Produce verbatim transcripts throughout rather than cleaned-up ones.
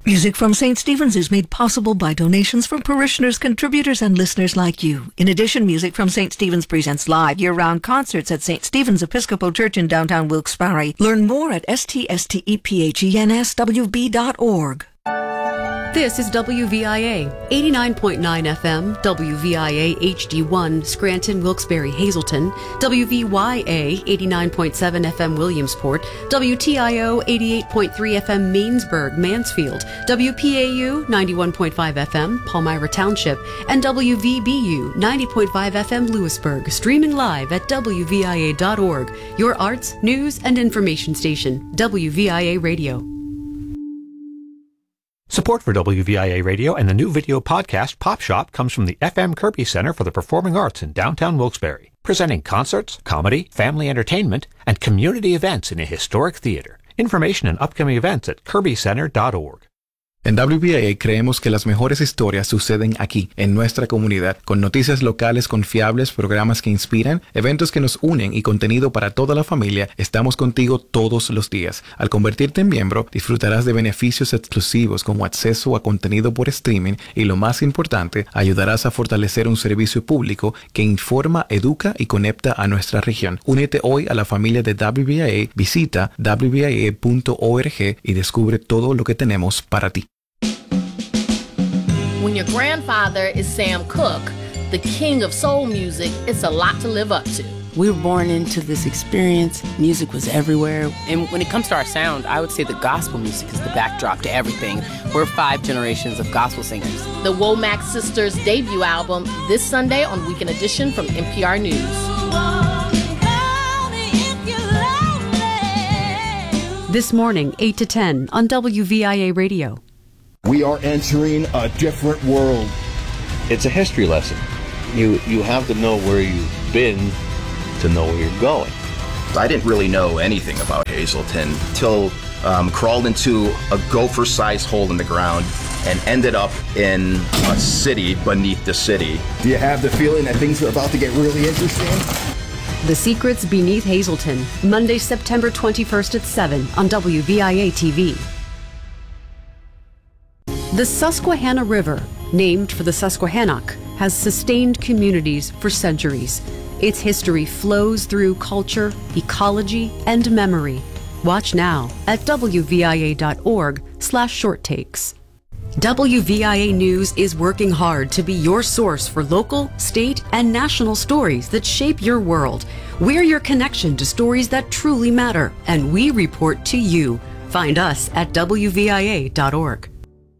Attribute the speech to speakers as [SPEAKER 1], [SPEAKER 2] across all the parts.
[SPEAKER 1] Music from Saint Stephen's is made possible by donations from parishioners, contributors, and listeners like you. In addition, Music from Saint Stephen's presents live year-round concerts at Saint Stephen's Episcopal Church in downtown Wilkes-Barre. Learn more at s t s t e p h e n s w b dot org.
[SPEAKER 2] This is W V I A, eighty-nine point nine F M, W V I A H D one, Scranton, Wilkes-Barre, Hazleton, W V Y A, eighty-nine point seven F M, Williamsport, W T I O, eighty-eight point three F M, Mainsburg, Mansfield, W P A U, ninety-one point five F M, Palmyra Township, and W V B U, ninety point five F M, Lewisburg, streaming live at W V I A dot org, your arts, news, and information station, W V I A Radio.
[SPEAKER 3] Support for W V I A Radio and the new video podcast Pop Shop comes from the F M Kirby Center for the Performing Arts in downtown Wilkes-Barre, presenting concerts, comedy, family entertainment, and community events in a historic theater. Information and upcoming events at kirby center dot org.
[SPEAKER 4] En W V I A creemos que las mejores historias suceden aquí, en nuestra comunidad, con noticias locales confiables, programas que inspiran, eventos que nos unen y contenido para toda la familia. Estamos contigo todos los días. Al convertirte en miembro, disfrutarás de beneficios exclusivos como acceso a contenido por streaming y, lo más importante, ayudarás a fortalecer un servicio público que informa, educa y conecta a nuestra región. Únete hoy a la familia de W V I A, visita w v i a punto org y descubre todo lo que tenemos para ti.
[SPEAKER 5] When your grandfather is Sam Cooke, the king of soul music, it's a lot to live up to.
[SPEAKER 6] We were born into this experience. Music was everywhere.
[SPEAKER 7] And when it comes to our sound, I would say the gospel music is the backdrop to everything. We're five generations of gospel singers.
[SPEAKER 5] The Womack Sisters' debut album this Sunday on Weekend Edition from N P R News.
[SPEAKER 2] This morning, eight to ten on W V I A Radio.
[SPEAKER 8] We are entering a different world.
[SPEAKER 9] It's a history lesson. You you have to know where you've been to know where you're going.
[SPEAKER 10] I didn't really know anything about Hazleton till um, crawled into a gopher-sized hole in the ground and ended up in a city beneath the city.
[SPEAKER 8] Do you have the feeling that things are about to get really interesting?
[SPEAKER 2] The Secrets Beneath Hazleton, Monday, September twenty-first at seven on W V I A T V. The Susquehanna River, named for the Susquehannock, has sustained communities for centuries. Its history flows through culture, ecology, and memory. Watch now at w v i a dot org slash short takes. W V I A News is working hard to be your source for local, state, and national stories that shape your world. We're your connection to stories that truly matter, and we report to you. Find us at w v i a dot org.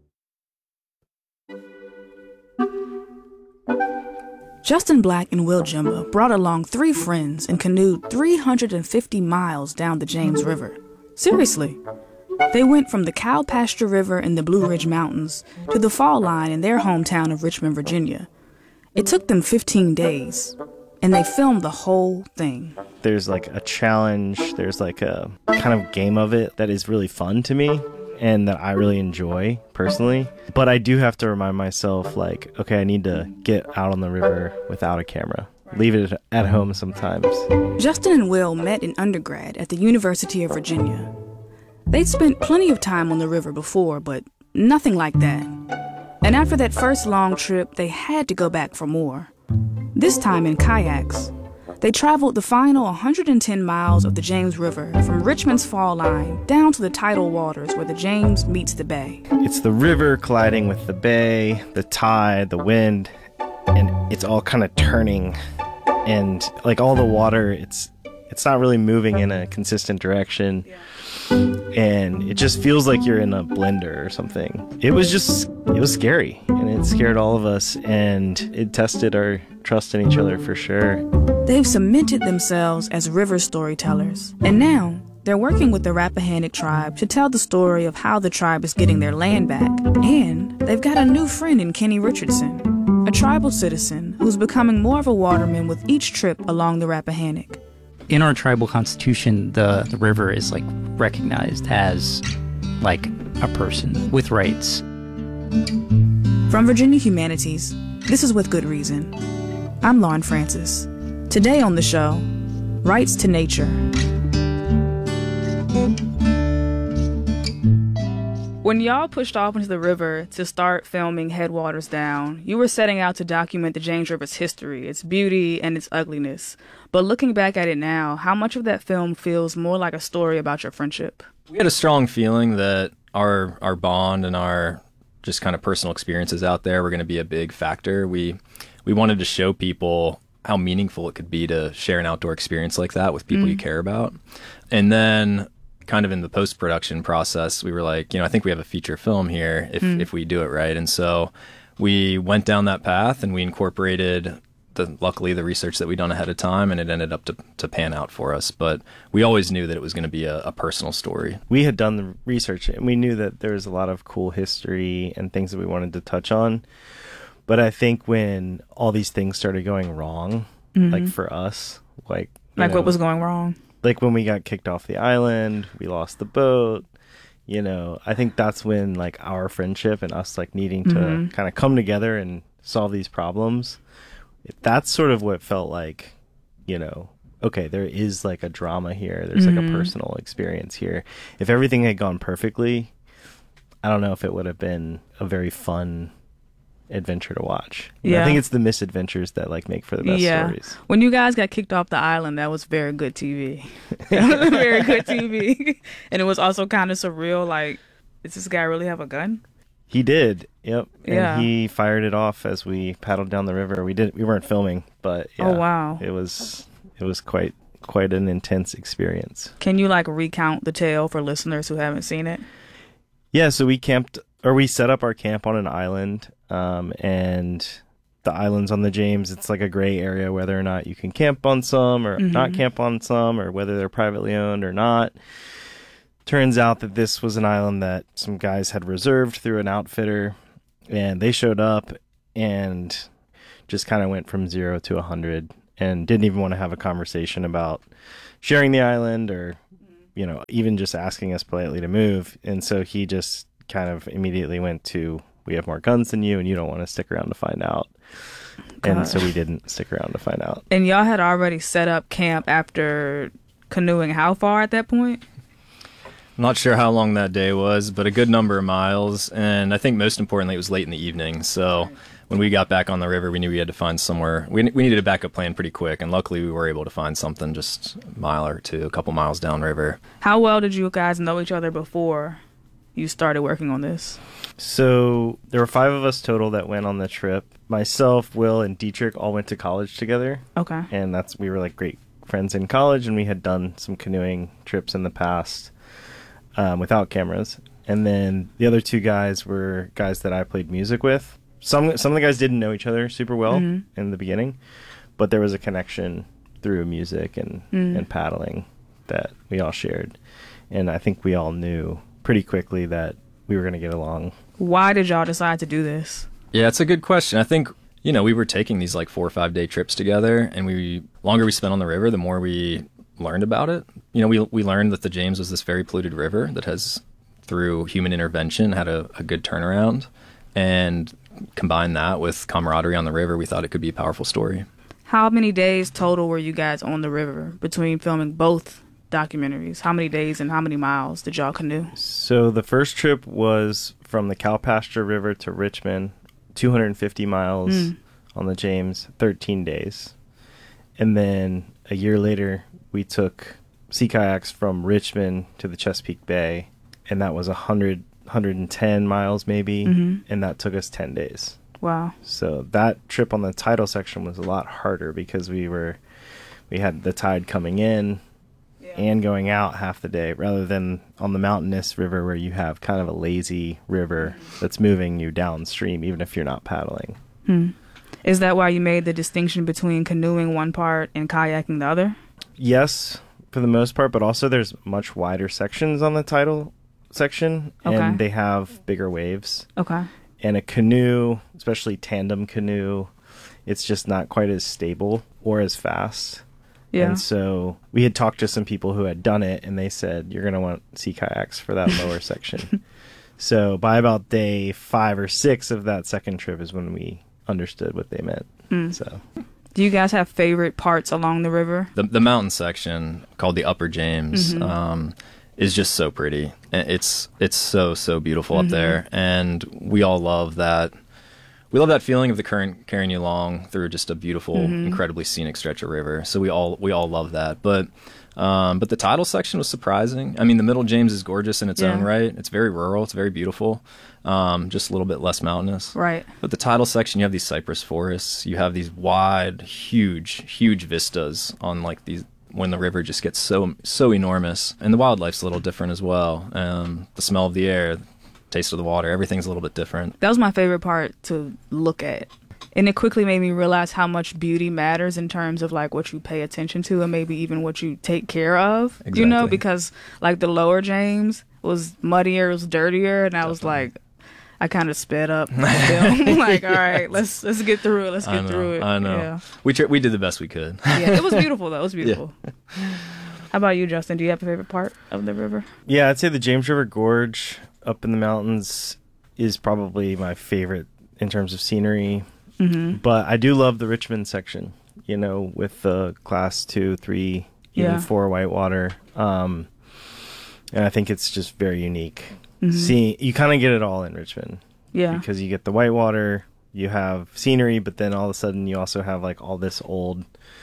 [SPEAKER 11] Justin Black and Will Jimba brought along three friends and canoed three hundred fifty miles down the James River. Seriously. They went from the Cow Pasture River in the Blue Ridge Mountains to the fall line in their hometown of Richmond, Virginia. It took them fifteen days, and they filmed the whole thing.
[SPEAKER 12] There's like a challenge, there's like a kind of game of it that is really fun to me and that I really enjoy personally. But I do have to remind myself, like, okay, I need to get out on the river without a camera. Leave it at home sometimes.
[SPEAKER 11] Justin and Will met in undergrad at the University of Virginia. They'd spent plenty of time on the river before, but nothing like that. And after that first long trip, they had to go back for more. This time in kayaks. They traveled the final one hundred ten miles of the James River from Richmond's fall line down to the tidal waters where the James meets the bay.
[SPEAKER 12] It's the river colliding with the bay, the tide, the wind, and it's all kind of turning. And like all the water, it's it's not really moving in a consistent direction. And it just feels like you're in a blender or something. It was just, it was scary. And it scared all of us. And it tested our trust in each other for sure.
[SPEAKER 11] They've cemented themselves as river storytellers. And now they're working with the Rappahannock tribe to tell the story of how the tribe is getting their land back. And they've got a new friend in Kenny Richardson, a tribal citizen who's becoming more of a waterman with each trip along the Rappahannock.
[SPEAKER 13] In our tribal constitution, the, the river is like recognized as like a person with rights.
[SPEAKER 11] From Virginia Humanities, this is With Good Reason. I'm Lauren Francis. Today on the show, Rights to Nature. When y'all pushed off into the river to start filming Headwaters Down, you were setting out to document the James River's history, its beauty, and its ugliness. But looking back at it now, how much of that film feels more like a story about your friendship?
[SPEAKER 14] We had a strong feeling that our our bond and our just kind of personal experiences out there were going to be a big factor. We we wanted to show people how meaningful it could be to share an outdoor experience like that with people mm. you care about. And then kind of in the post-production process, we were like, you know, I think we have a feature film here if, mm. if we do it right. And so we went down that path and we incorporated the, luckily the research that we'd done ahead of time, and it ended up to, to pan out for us. But we always knew that it was going to be a, a personal story.
[SPEAKER 12] We had done the research and we knew that there was a lot of cool history and things that we wanted to touch on. But I think when all these things started going wrong, mm-hmm. like for us, like...
[SPEAKER 11] Like
[SPEAKER 12] know,
[SPEAKER 11] what was going wrong?
[SPEAKER 12] Like when we got kicked off the island, we lost the boat, you know, I think that's when like our friendship and us like needing to mm-hmm. kind of come together and solve these problems. That's sort of what felt like, you know, okay, there is like a drama here. There's mm-hmm. like a personal experience here. If everything had gone perfectly, I don't know if it would have been a very fun adventure to watch. Yeah. I think it's the misadventures that like make for the best yeah. stories.
[SPEAKER 11] When you guys got kicked off the island, that was very good T V. That was very good T V. And it was also kind of surreal, like, does this guy really have a gun?
[SPEAKER 12] He did. Yep.
[SPEAKER 11] Yeah.
[SPEAKER 12] And he fired it off as we paddled down the river. We did we weren't filming, but yeah.
[SPEAKER 11] Oh wow.
[SPEAKER 12] It was it was quite quite an intense experience.
[SPEAKER 11] Can you like recount the tale for listeners who haven't seen it?
[SPEAKER 12] Yeah, so we camped or we set up our camp on an island. Um, and the islands on the James, it's like a gray area whether or not you can camp on some or mm-hmm. not camp on some, or whether they're privately owned or not. Turns out that this was an island that some guys had reserved through an outfitter, and they showed up and just kind of went from zero to a hundred and didn't even want to have a conversation about sharing the island or, you know, even just asking us politely to move. And so he just kind of immediately went to, we have more guns than you and you don't want to stick around to find out. Gosh. And so we didn't stick around to find out.
[SPEAKER 11] And y'all had already set up camp after canoeing how far at that point?
[SPEAKER 14] I'm not sure how long that day was, but a good number of miles. And I think most importantly, it was late in the evening. So when we got back on the river, we knew we had to find somewhere. We, we needed a backup plan pretty quick. And luckily, we were able to find something just a mile or two, a couple miles downriver.
[SPEAKER 11] How well did you guys know each other before you started working on this?
[SPEAKER 12] So there were five of us total that went on the trip. Myself, Will, and Dietrich all went to college together.
[SPEAKER 11] Okay.
[SPEAKER 12] And that's we were like great friends in college, and we had done some canoeing trips in the past um, without cameras. And then the other two guys were guys that I played music with. Some some of the guys didn't know each other super well mm-hmm. in the beginning, but there was a connection through music and, mm. and paddling that we all shared. And I think we all knew pretty quickly that we were going to get along.
[SPEAKER 11] Why did y'all decide to do this?
[SPEAKER 14] Yeah, it's a good question. I think, you know, we were taking these like four or five day trips together, and we longer we spent on the river, the more we learned about it. You know, we we learned that the James was this very polluted river that has, through human intervention, had a, a good turnaround. And combine that with camaraderie on the river, we thought it could be a powerful story.
[SPEAKER 11] How many days total were you guys on the river between filming both documentaries? How many days and how many miles did y'all canoe?
[SPEAKER 12] So the first trip was from the Cowpasture River to Richmond, two hundred fifty miles mm. on the James, thirteen days. And then a year later, we took sea kayaks from Richmond to the Chesapeake Bay, and that was one hundred, one hundred ten miles maybe, mm-hmm. and that took us ten days.
[SPEAKER 11] Wow.
[SPEAKER 12] So that trip on the tidal section was a lot harder because we were we had the tide coming in and going out half the day, rather than on the mountainous river where you have kind of a lazy river that's moving you downstream even if you're not paddling.
[SPEAKER 11] Hmm. Is that why you made the distinction between canoeing one part and kayaking the other?
[SPEAKER 12] Yes, for the most part, but also there's much wider sections on the tidal section,
[SPEAKER 11] okay.
[SPEAKER 12] and they have bigger waves.
[SPEAKER 11] Okay.
[SPEAKER 12] And a canoe, especially tandem canoe, it's just not quite as stable or as fast.
[SPEAKER 11] Yeah.
[SPEAKER 12] And so we had talked to some people who had done it, and they said, you're going to want sea kayaks for that lower section. So by about day five or six of that second trip is when we understood what they meant.
[SPEAKER 11] Mm.
[SPEAKER 12] So,
[SPEAKER 11] do you guys have favorite parts along the river?
[SPEAKER 14] The, the mountain section, called the Upper James, mm-hmm. um, is just so pretty. It's it's so so beautiful
[SPEAKER 11] Mm-hmm.
[SPEAKER 14] up there, and we all love that. We love that feeling of the current carrying you along through just a beautiful,
[SPEAKER 11] Mhm.
[SPEAKER 14] incredibly scenic stretch of river. So we all we all love that. But um, but the tidal section was surprising. I mean, the Middle James is gorgeous in its
[SPEAKER 11] Yeah.
[SPEAKER 14] own right. It's very rural. It's very beautiful. Um, just a little bit less mountainous.
[SPEAKER 11] Right.
[SPEAKER 14] But the tidal section, you have these cypress forests. You have these wide, huge, huge vistas on like these when the river just gets so so enormous, and the wildlife's a little different as well. Um, the smell of the air, taste of the water, everything's a little bit different.
[SPEAKER 11] That was my favorite part to look at. And it quickly made me realize how much beauty matters in terms of like what you pay attention to and maybe even what you take care of. You know,
[SPEAKER 14] Exactly.
[SPEAKER 11] because like the lower James was muddier, it was dirtier, and I was like, I kind of sped up the film. Like, all right, let's let's get through it. Let's
[SPEAKER 14] I
[SPEAKER 11] get
[SPEAKER 14] know,
[SPEAKER 11] through it.
[SPEAKER 14] I know.
[SPEAKER 11] Yeah.
[SPEAKER 14] We tr- we did the best we could.
[SPEAKER 11] Yeah, it was beautiful though. It was
[SPEAKER 14] Yeah.
[SPEAKER 11] beautiful. How about you, Justin? Do you have a favorite part of the river?
[SPEAKER 12] Yeah, I'd say the James River Gorge up in the mountains is probably my favorite in terms of scenery.
[SPEAKER 11] Mhm.
[SPEAKER 12] But I do love the Richmond section, you know, with the class two, three, even
[SPEAKER 11] Yeah.
[SPEAKER 12] four whitewater. Um, and I think it's just very unique.
[SPEAKER 11] Mhm.
[SPEAKER 12] See, you kind of get it all in Richmond.
[SPEAKER 11] Yeah.
[SPEAKER 12] Because you get the whitewater, you have scenery, but then all of a sudden you also have like all this old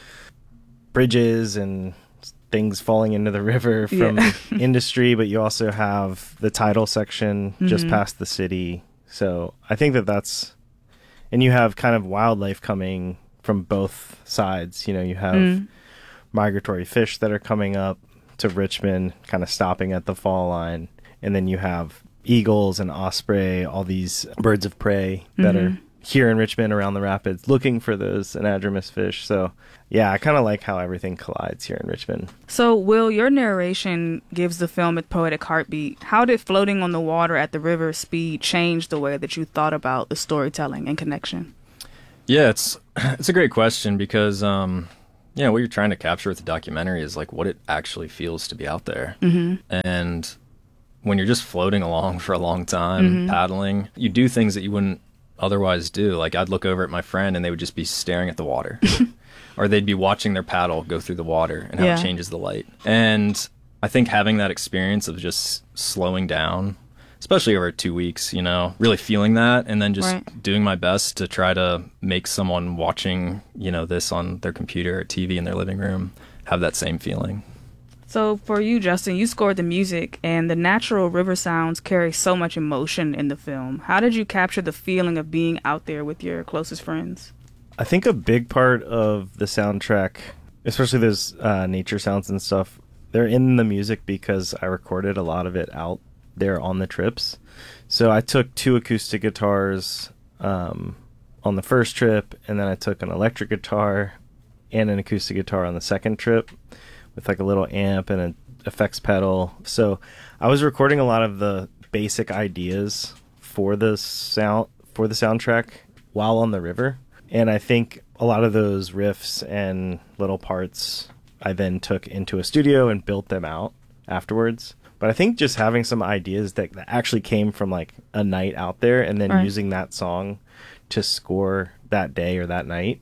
[SPEAKER 12] bridges and things falling into the river from
[SPEAKER 11] Yeah.
[SPEAKER 12] industry, but you also have the tidal section just
[SPEAKER 11] Mhm.
[SPEAKER 12] past the city. So I think that that's, and you have kind of wildlife coming from both sides. You know, you have
[SPEAKER 11] Mm.
[SPEAKER 12] migratory fish that are coming up to Richmond, kind of stopping at the fall line. And then you have eagles and osprey, all these birds of prey that
[SPEAKER 11] Mhm.
[SPEAKER 12] are here in Richmond around the rapids looking for those anadromous fish. So yeah, I kind of like how everything collides here in Richmond.
[SPEAKER 11] So, Will, your narration gives the film its poetic heartbeat. How did floating on the water at the river speed change the way that you thought about the storytelling and connection?
[SPEAKER 14] Yeah, it's it's a great question because um, yeah, what you're trying to capture with the documentary is like what it actually feels to be out there.
[SPEAKER 11] Mhm.
[SPEAKER 14] And when you're just floating along for a long time,
[SPEAKER 11] Mhm.
[SPEAKER 14] paddling, you do things that you wouldn't otherwise do. Like I'd look over at my friend and they would just be staring at the water. Or they'd be watching their paddle go through the water and how
[SPEAKER 11] Yeah.
[SPEAKER 14] it changes the light. And I think having that experience of just slowing down, especially over two weeks, you know, really feeling that and then just
[SPEAKER 11] Right.
[SPEAKER 14] doing my best to try to make someone watching, you know, this on their computer or T V in their living room have that same feeling.
[SPEAKER 11] So, for you, Justin, you scored the music, and the natural river sounds carry so much emotion in the film. How did you capture the feeling of being out there with your closest friends?
[SPEAKER 12] I think a big part of the soundtrack, especially those uh, nature sounds and stuff, they're in the music because I recorded a lot of it out there on the trips. So I took two acoustic guitars um, on the first trip, and then I took an electric guitar and an acoustic guitar on the second trip with like a little amp and an effects pedal. So I was recording a lot of the basic ideas for the sound for the soundtrack while on the river. And I think a lot of those riffs and little parts I then took into a studio and built them out afterwards. But I think just having some ideas that, that actually came from like a night out there and then
[SPEAKER 11] Right.
[SPEAKER 12] using that song to score that day or that night,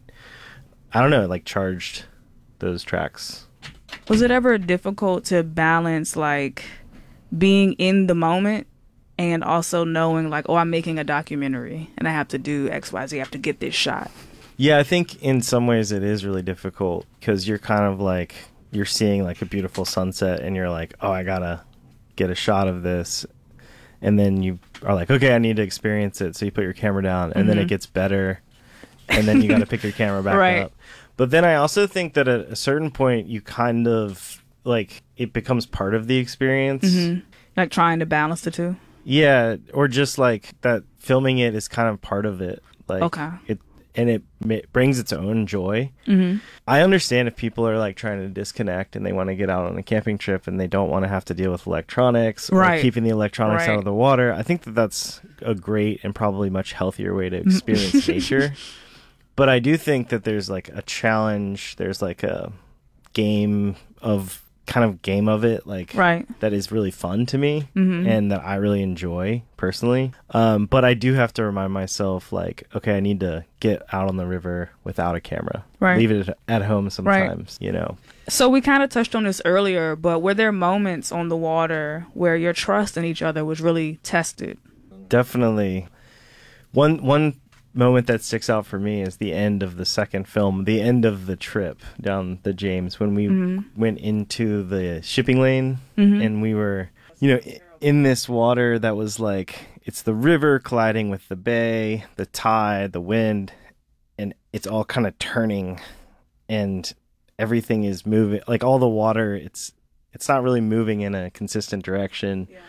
[SPEAKER 12] I don't know, it like charged those tracks.
[SPEAKER 11] Was it ever difficult to balance, like, being in the moment and also knowing, like, oh, I'm making a documentary and I have to do X, Y, Z, I have to get this shot?
[SPEAKER 12] Yeah, I think in some ways it is really difficult because you're kind of like, you're seeing like a beautiful sunset and you're like, oh, I gotta get a shot of this. And then you are like, okay, I need to experience it. So you put your camera down and then it
[SPEAKER 11] Mhm.
[SPEAKER 12] gets better. And then you got to pick your camera back
[SPEAKER 11] Right.
[SPEAKER 12] up. But then I also think that at a certain point you kind of like, it becomes part of the experience.
[SPEAKER 11] hmm Like trying to balance the two?
[SPEAKER 12] Yeah, or just like that filming it is kind of part of it. Like
[SPEAKER 11] Okay.
[SPEAKER 12] it and it ma- brings its own joy.
[SPEAKER 11] Mhm.
[SPEAKER 12] I understand if people are like trying to disconnect and they want to get out on a camping trip and they don't want to have to deal with electronics or
[SPEAKER 11] Right.
[SPEAKER 12] keeping the electronics out
[SPEAKER 11] Right.
[SPEAKER 12] of the water. I think that that's a great and probably much healthier way to experience nature. But I do think that there's like a challenge, there's like a game of kind of game of it, like
[SPEAKER 15] right.
[SPEAKER 12] that is really fun to me
[SPEAKER 15] mm-hmm.
[SPEAKER 12] and that I really enjoy personally. Um, but I do have to remind myself, like, okay, I need to get out on the river without a camera.
[SPEAKER 15] Right.
[SPEAKER 12] Leave it at home sometimes, right. you know.
[SPEAKER 15] So we kind of touched on this earlier, but were there moments on the water where your trust in each other was really tested?
[SPEAKER 12] Definitely. One one moment that sticks out for me is the end of the second film, the end of the trip down the James, when we mm-hmm. went into the shipping lane
[SPEAKER 15] mm-hmm.
[SPEAKER 12] and we were, you know, in this water that was like, it's the river colliding with the bay, the tide, the wind, and it's all kind of turning and everything is moving, like all the water, it's it's not really moving in a consistent direction.
[SPEAKER 15] Yeah.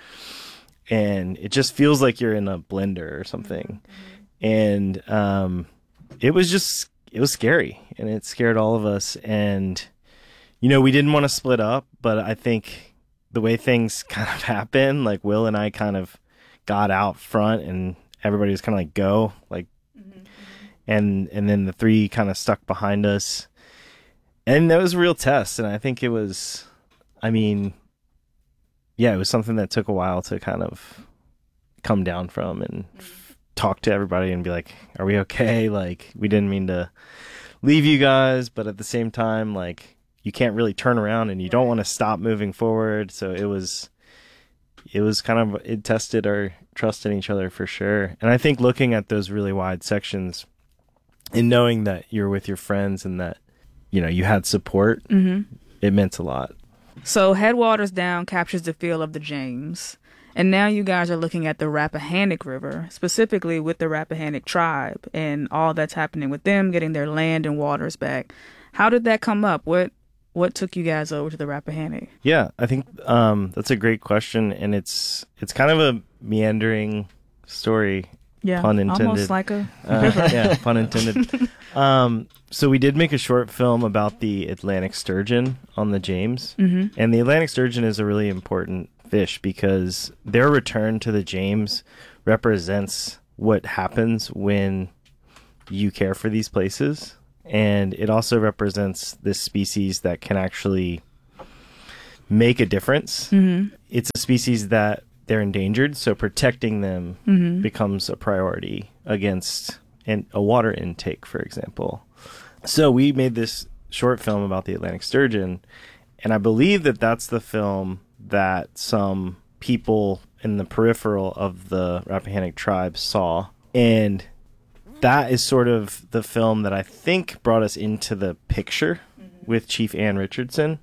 [SPEAKER 12] And it just feels like you're in a blender or something. Mm-hmm. And um, it was just, it was scary, and it scared all of us. And, you know, we didn't want to split up, but I think the way things kind of happened, like Will and I kind of got out front and everybody was kind of like, go, like, mm-hmm. and, and then the three kind of stuck behind us. And that was a real test. And I think it was, I mean, yeah, it was something that took a while to kind of come down from and mm-hmm. talk to everybody and be like, are we okay? Like, we didn't mean to leave you guys, but at the same time, like, you can't really turn around and you don't want to stop moving forward. So it was, it was kind of, it tested our trust in each other for sure. And I think looking at those really wide sections and knowing that you're with your friends and that, you know, you had support,
[SPEAKER 15] mm-hmm.
[SPEAKER 12] it meant a lot.
[SPEAKER 15] So Headwaters Down captures the feel of the James. And now you guys are looking at the Rappahannock River, specifically with the Rappahannock tribe and all that's happening with them getting their land and waters back. How did that come up? What what took you guys over to the Rappahannock?
[SPEAKER 12] Yeah, I think um, that's a great question, and it's it's kind of a meandering story.
[SPEAKER 15] Yeah,
[SPEAKER 12] pun intended.
[SPEAKER 15] almost like a
[SPEAKER 12] river. Uh, yeah, pun intended. um, so we did make a short film about the Atlantic sturgeon on the James,
[SPEAKER 15] mm-hmm.
[SPEAKER 12] and the Atlantic sturgeon is a really important fish because their return to the James represents what happens when you care for these places, and it also represents this species that can actually make a difference.
[SPEAKER 15] Mm-hmm.
[SPEAKER 12] It's a species that they're endangered, so protecting them
[SPEAKER 15] mm-hmm.
[SPEAKER 12] becomes a priority against an, a water intake, for example. So we made this short film about the Atlantic sturgeon, and I believe that that's the film that some people in the peripheral of the Rappahannock tribe saw. And that is sort of the film that I think brought us into the picture mm-hmm. with Chief Ann Richardson.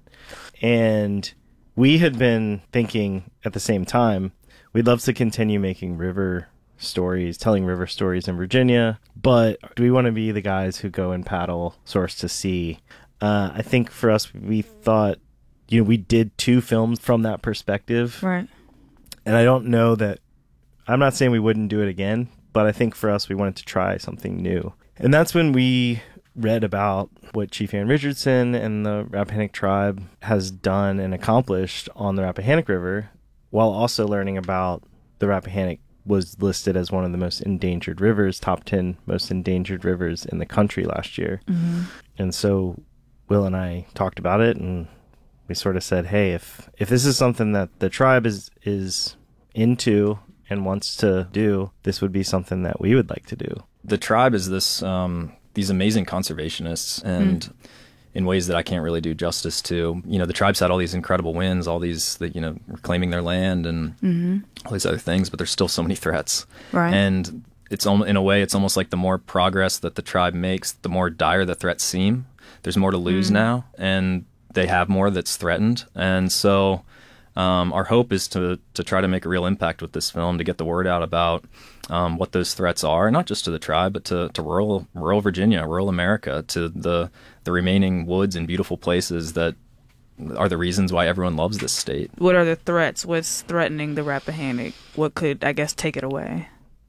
[SPEAKER 12] And we had been thinking at the same time, we'd love to continue making river stories, telling river stories in Virginia, but do we want to be the guys who go and paddle source to sea? Uh, I think for us, we thought, you know, we did two films from that perspective.
[SPEAKER 15] Right.
[SPEAKER 12] And I don't know that, I'm not saying we wouldn't do it again, but I think for us, we wanted to try something new. And that's when we read about what Chief Ann Richardson and the Rappahannock tribe has done and accomplished on the Rappahannock River, while also learning about the Rappahannock was listed as one of the most endangered rivers, top ten most endangered rivers in the country last year.
[SPEAKER 15] Mm-hmm.
[SPEAKER 12] And so Will and I talked about it, and we sort of said, hey, if if this is something that the tribe is is into and wants to do, this would be something that we would like to do.
[SPEAKER 14] The tribe is this um, these amazing conservationists, and mm. in ways that I can't really do justice to. You know, the tribe's had all these incredible wins, all these, that, you know, reclaiming their land and
[SPEAKER 15] mm-hmm.
[SPEAKER 14] all these other things, but there's still so many threats.
[SPEAKER 15] Right.
[SPEAKER 14] And it's almost, in a way, it's almost like the more progress that the tribe makes, the more dire the threats seem. There's more to lose mm. now, and they have more that's threatened. And so um, our hope is to to try to make a real impact with this film, to get the word out about um, what those threats are, not just to the tribe, but to, to rural rural Virginia, rural America, to the the remaining woods and beautiful places that are the reasons why everyone loves this state.
[SPEAKER 15] What are the threats? What's threatening the Rappahannock? What could, I guess, take it away?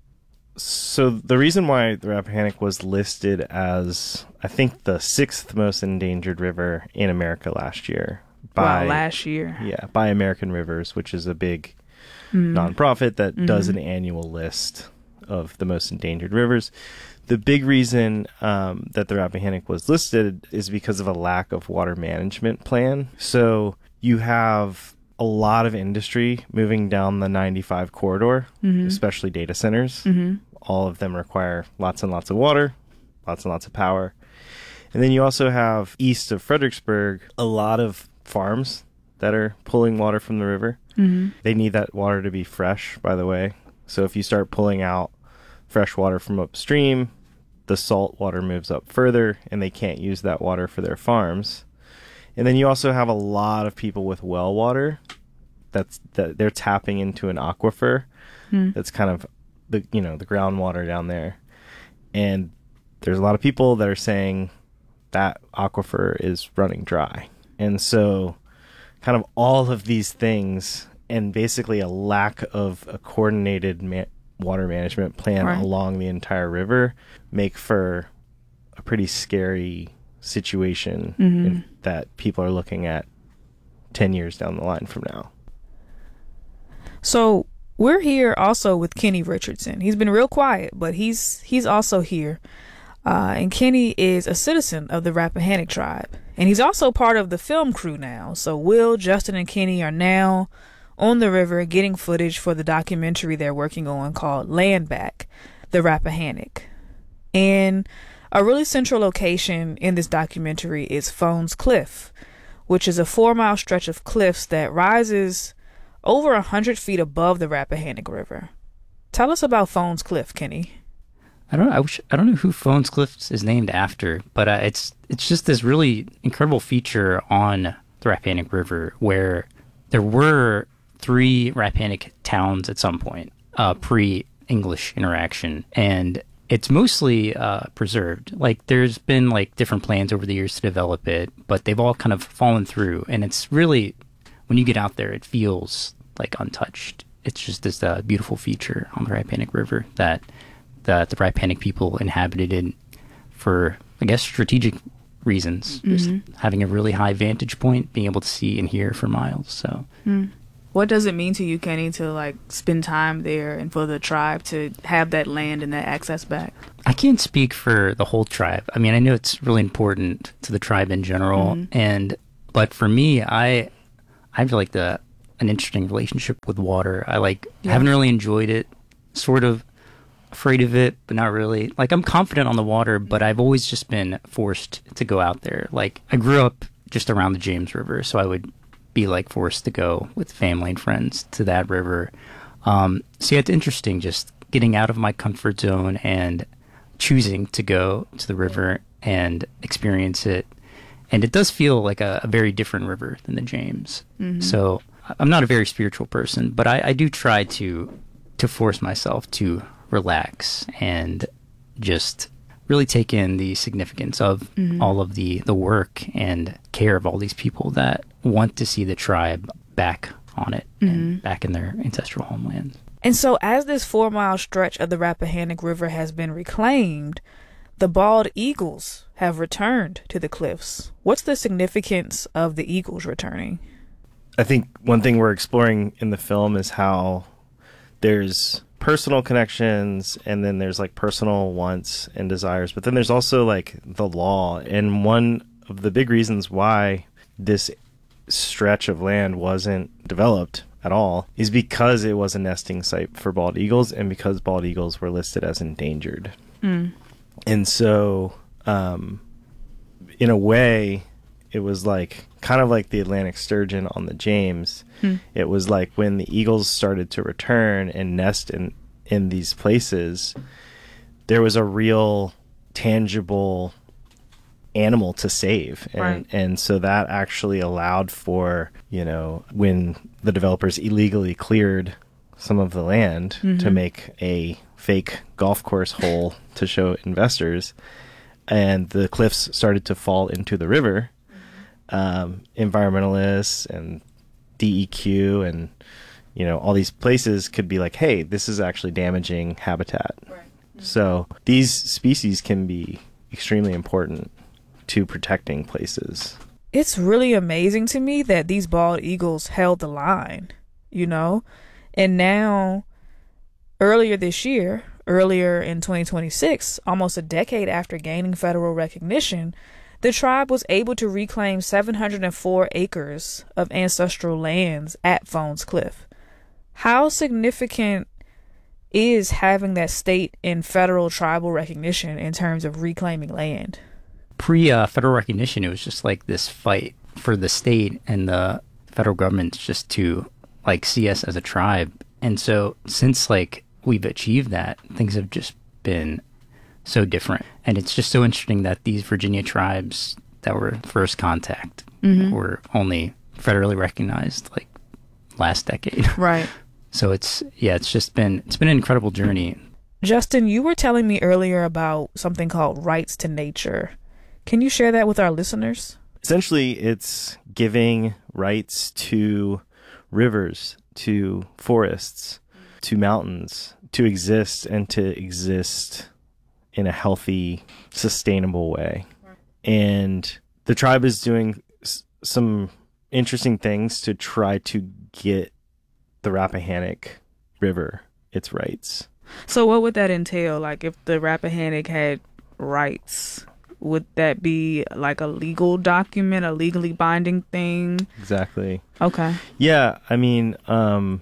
[SPEAKER 12] So the reason why the Rappahannock was listed as, I think, the sixth most endangered river in America last year. By,
[SPEAKER 15] wow, last year.
[SPEAKER 12] Yeah, by American Rivers, which is a big
[SPEAKER 15] mm.
[SPEAKER 12] nonprofit that
[SPEAKER 15] mm-hmm.
[SPEAKER 12] does an annual list of the most endangered rivers. The big reason um, that the Rappahannock was listed is because of a lack of water management plan. So you have a lot of industry moving down the ninety-five corridor,
[SPEAKER 15] Mhm.
[SPEAKER 12] especially data centers.
[SPEAKER 15] Mhm.
[SPEAKER 12] All of them require lots and lots of water, lots and lots of power. And then you also have east of Fredericksburg, a lot of farms that are pulling water from the river.
[SPEAKER 15] Mhm.
[SPEAKER 12] They need that water to be fresh, by the way. So if you start pulling out fresh water from upstream, the salt water moves up further and they can't use that water for their farms. And then you also have a lot of people with well water that's that they're tapping into an aquifer.
[SPEAKER 15] Hmm.
[SPEAKER 12] That's kind of the you know the groundwater down there. And there's a lot of people that are saying that aquifer is running dry. And so kind of all of these things and basically a lack of a coordinated ma- water management plan
[SPEAKER 15] Right.
[SPEAKER 12] along the entire river make for a pretty scary situation
[SPEAKER 15] Mhm.
[SPEAKER 12] in, that people are looking at ten years down the line from now.
[SPEAKER 15] So we're here also with Kenny Richardson. He's been real quiet, but he's he's also here. Uh, and Kenny is a citizen of the Rappahannock tribe. And he's also part of the film crew now. So Will, Justin, and Kenny are now on the river getting footage for the documentary they're working on called Land Back, the Rappahannock. And a really central location in this documentary is Phones Cliff, which is a four-mile stretch of cliffs that rises over one hundred feet above the Rappahannock River. Tell us about Phones Cliff, Kenny.
[SPEAKER 13] I don't. I wish. I don't know who Phones Cliff is named after, but uh, it's it's just this really incredible feature on the Rappahannock River where there were three Rappahannock towns at some point, uh, pre-English interaction, and it's mostly uh, preserved. Like there's been like different plans over the years to develop it, but they've all kind of fallen through, and it's really when you get out there, it feels like untouched. It's just this uh, beautiful feature on the Rappahannock River that. that the Rappahannock people inhabited it for, I guess, strategic reasons.
[SPEAKER 15] Mhm.
[SPEAKER 13] Just having a really high vantage point, being able to see and hear for miles. So,
[SPEAKER 15] Mm. What does it mean to you, Kenny, to like spend time there and for the tribe to have that land and that access back?
[SPEAKER 13] I can't speak for the whole tribe. I mean, I know it's really important to the tribe in general,
[SPEAKER 15] Mhm.
[SPEAKER 13] and but for me, I I have like the an interesting relationship with water. I like
[SPEAKER 15] Yeah.
[SPEAKER 13] haven't really enjoyed it, sort of. Afraid of it, but not really. Like I'm confident on the water, but I've always just been forced to go out there. Like I grew up just around the James River, so I would be like forced to go with family and friends to that river. Um, so yeah, it's interesting just getting out of my comfort zone and choosing to go to the river and experience it. And it does feel like a, a very different river than the James.
[SPEAKER 15] Mhm.
[SPEAKER 13] So I'm not a very spiritual person, but I, I do try to to force myself to relax and just really take in the significance of
[SPEAKER 15] Mhm.
[SPEAKER 13] all of the, the work and care of all these people that want to see the tribe back on it and
[SPEAKER 15] Mhm.
[SPEAKER 13] back in their ancestral homelands.
[SPEAKER 15] And so as this four mile stretch of the Rappahannock River has been reclaimed, the bald eagles have returned to the cliffs. What's the significance of the eagles returning?
[SPEAKER 12] I think one thing we're exploring in the film is how there's personal connections and then there's like personal wants and desires, but then there's also like the law. And one of the big reasons why this stretch of land wasn't developed at all is because it was a nesting site for bald eagles and because bald eagles were listed as endangered.
[SPEAKER 15] Mm.
[SPEAKER 12] And so, um, in a way, it was like kind of like the Atlantic sturgeon on the James.
[SPEAKER 15] Hmm.
[SPEAKER 12] It was like when the eagles started to return and nest in, in these places, there was a real tangible animal to save. And,
[SPEAKER 15] Right.
[SPEAKER 12] and so that actually allowed for, you know, when the developers illegally cleared some of the land to
[SPEAKER 15] Mhm.
[SPEAKER 12] make a fake golf course hole to show investors, and the cliffs started to fall into the river, um, environmentalists and D E Q and, you know, all these places could be like, hey, this is actually damaging habitat. So these species can be extremely important to protecting places.
[SPEAKER 15] It's really amazing to me that these bald eagles held the line, you know? And now, earlier this year, earlier in twenty twenty-six, almost a decade after gaining federal recognition, The tribe was able to reclaim seven hundred four acres of ancestral lands at Phones Cliff. How significant is having that state and federal tribal recognition in terms of reclaiming land?
[SPEAKER 13] Pre uh, federal recognition, it was just like this fight for the state and the federal government just to like see us as a tribe. And so since like we've achieved that, things have just been so different. And it's just so interesting that these Virginia tribes that were first contact mm-hmm. were only federally recognized like last decade.
[SPEAKER 15] Right.
[SPEAKER 13] So it's, yeah, it's just been, it's been an incredible journey.
[SPEAKER 15] Justin, you were telling me earlier about something called Rights to Nature. Can you share that with our listeners?
[SPEAKER 12] Essentially, it's giving rights to rivers, to forests, to mountains, to exist and to exist in a healthy, sustainable way. And the tribe is doing s- some interesting things to try to get the Rappahannock River its rights.
[SPEAKER 15] So what would that entail? Like if the Rappahannock had rights, would that be like a legal document, a legally binding thing?
[SPEAKER 12] Exactly.
[SPEAKER 15] Okay.
[SPEAKER 12] Yeah, I mean, um,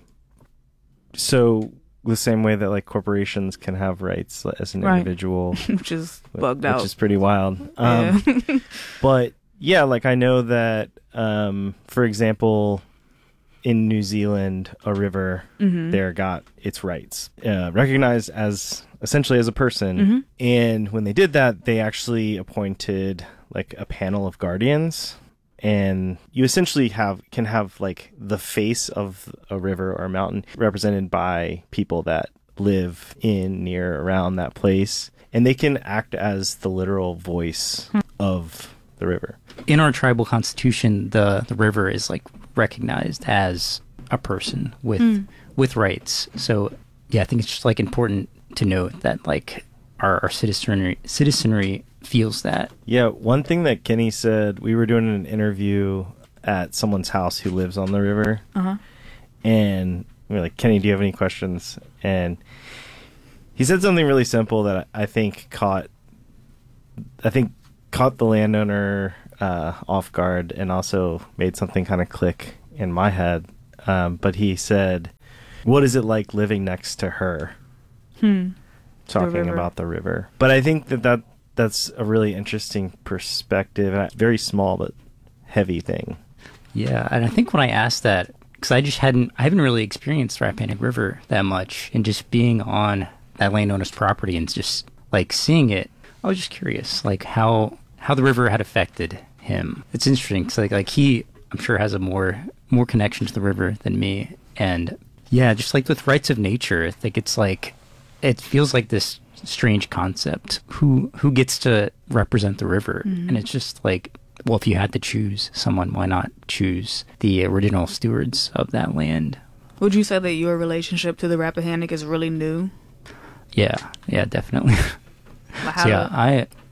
[SPEAKER 12] so the same way that like corporations can have rights as an
[SPEAKER 15] right.
[SPEAKER 12] individual,
[SPEAKER 15] which is bugged
[SPEAKER 12] which
[SPEAKER 15] out,
[SPEAKER 12] which is pretty wild. Um,
[SPEAKER 15] yeah.
[SPEAKER 12] But yeah, like I know that, um, for example, in New Zealand, a river mm-hmm. there got its rights uh, recognized as essentially as a person. Mm-hmm. And when they did that, they actually appointed like a panel of guardians. And you essentially have can have like the face of a river or a mountain represented by people that live in, near, around that place. And they can act as the literal voice hmm. of the river.
[SPEAKER 13] In our tribal constitution, the, the river is like recognized as a person with mm. with rights. So yeah, I think it's just like important to note that like our, our citizenry citizenry feels that.
[SPEAKER 12] Yeah, one thing that Kenny said, we were doing an interview at someone's house who lives on the river.
[SPEAKER 15] Uh-huh.
[SPEAKER 12] And we were like, Kenny, do you have any questions? And he said something really simple that I think caught I think caught the landowner uh, off guard and also made something kind of click in my head. Um, but he said, what is it like living next to her?
[SPEAKER 15] Hmm.
[SPEAKER 12] Talking the about the river. But I think that, that that's a really interesting perspective. And a very small but heavy thing.
[SPEAKER 13] Yeah, and I think when I asked that, because I just hadn't, I haven't really experienced Rappahannock River that much, and just being on that landowner's property and just like seeing it, I was just curious, like how how the river had affected him. It's interesting because like like he, I'm sure, has a more more connection to the river than me, and yeah, just like with rights of nature, I think it's like it feels like this strange concept. Who who gets to represent the river? Mm-hmm. And it's just like, well, if you had to choose someone, why not choose the original stewards of that land?
[SPEAKER 15] Would you say that your relationship to the Rappahannock is really new?
[SPEAKER 13] Yeah, yeah, definitely.
[SPEAKER 15] How
[SPEAKER 13] so, yeah,
[SPEAKER 15] to...
[SPEAKER 13] I